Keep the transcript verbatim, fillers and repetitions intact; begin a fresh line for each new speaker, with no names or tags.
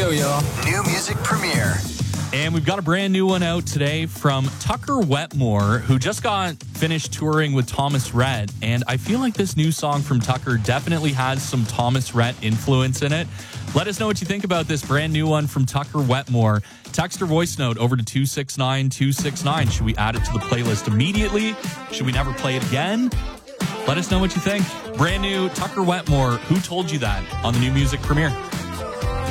go, y'all.
New music premiere.
And we've got a brand new one out today from Tucker Wetmore, who just got finished touring with Thomas Rhett. And I feel like this new song from Tucker definitely has some Thomas Rhett influence in it. Let us know what you think about this brand new one from Tucker Wetmore. Text or voice note over to two six nine two six nine. Should we add it to the playlist immediately? Should we never play it again? Let us know what you think. Brand new Tucker Wetmore. Who told you that on the new music premiere?